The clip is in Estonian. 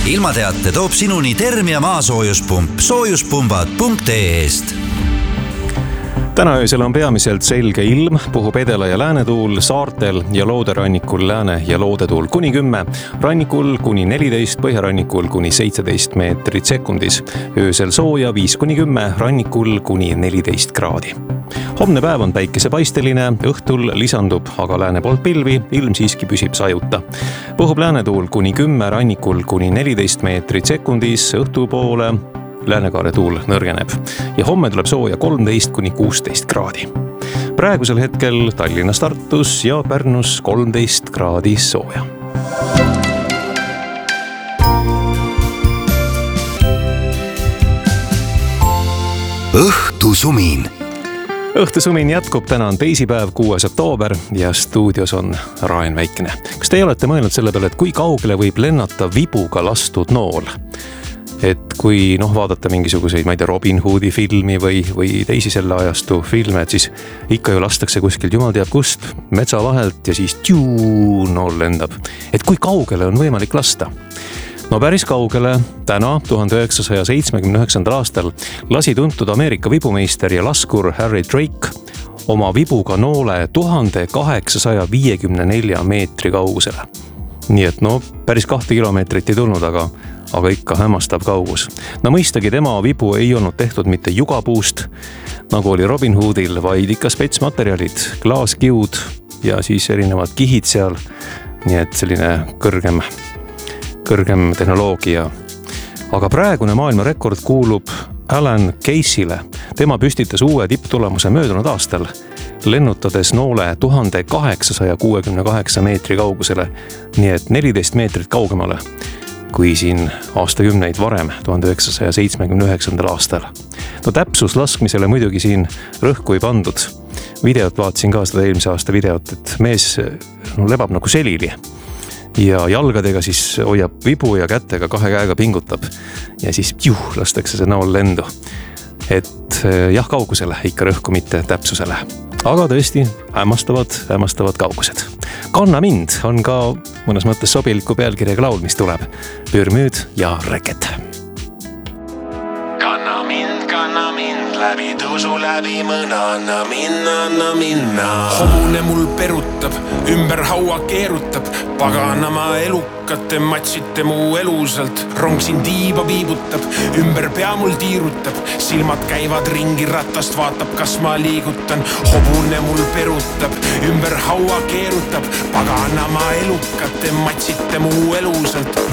Ilmateate toob sinuni Termia maasoojuspump soojuspumbad.ee-st. Täna öösel on peamiselt selge ilm, puhub edela- ja läänetuul, saartel ja looderannikul lääne- ja loodetuul kuni 10, rannikul kuni 14, põhjarannikul kuni 17 meetrit sekundis. Öösel sooja 5-10, rannikul kuni 14 kraadi. Homne päev on päikesepaisteline, õhtul lisandub aga lääne poolt pilvi, ilm siiski püsib sajuta. Puhub läänetuul kuni 10, rannikul kuni 14 meetrit sekundis, õhtupoole läänekaare tuul nõrgeneb ja homme tuleb sooja 13-16 kraadi. Praegusel hetkel Tallinnas, Tartus ja Pärnus 13 kraadi sooja. Õhtusumin. Õhtusumin jätkub, täna on teisipäev, 6. oktoober ja stuudios on Raen Väikene. Kas teie olete mõelnud selle peale, et kui kaugele võib lennata vibuga lastud nool? Et kui vaadata mingisuguseid, ma ei tea, Robin Hoodi filmi või teisi selle ajastu filme, et siis ikka ju lastakse kuskilt jumal teab kust metsa vahelt ja siis nool lendab. Et kui kaugele on võimalik lasta? No päris kaugele. Täna 1979. aastal lasi tuntud Ameerika vibumeister ja laskur Harry Drake oma vibuga noole 1854 meetri kaugusele. Nii et päris 2 kilomeetrit ei tulnud, aga ikka hämmastav kaugus. No mõistagi tema vibu ei olnud tehtud mitte jugapuust, nagu oli Robin Hoodil, vaid ikka spetsmaterjalid, klaaskiud ja siis erinevad kihid seal. Nii et selline kõrgem tehnoloogia. Aga praegune maailmarekord kuulub Alan Case'ile. Tema püstitas uue tipptulemuse möödunud aastal, lennutades noole 1868 meetri kaugusele, nii et 14 meetrit kaugemale kui siin aastakümneid varem, 1979. aastal. No täpsus laskmisele muidugi siin rõhku ei pandud. Videot vaatasin ka seda eelmise aasta videot, et mees lebab nagu selili ja jalgadega siis hoiab vibu ja kätega 2 käega pingutab ja siis lastakse see nool lendu. Et jah, kaugusele ikka rõhku, mitte täpsusele. Aga tõesti hämmastavad kaugused. Kanna mind on ka mõnes mõttes sobiliku pealkirjaga laul, mis tuleb. Pürmüüd ja reket. Kanna mind läbi tuusu, läbi mõna, anna minna. Hobune mul perutab, ümber haua keerutab, paganama elukate matsite mu elusalt. Rong siin tiiba viibutab, ümber pea mul tiirutab, silmad käivad ringi ratast, vaatab kas ma liigutan. Hobune mul perutab, ümber haua keerutab, paganama elukate matsite mu elusalt.